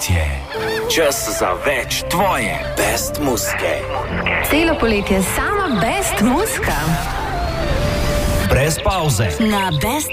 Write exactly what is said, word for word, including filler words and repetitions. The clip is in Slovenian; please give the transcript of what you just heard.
poletje. Čas za več tvoje best muske. Celo poletje sama best muska. Brez pauze. Na best